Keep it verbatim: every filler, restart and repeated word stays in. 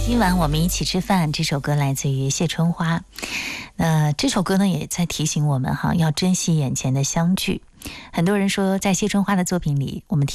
今晚我们一起吃饭，这首歌来自于谢春花。那这首歌呢，也在提醒我们哈，要珍惜眼前的相聚。很多人说，在谢春花的作品里，我们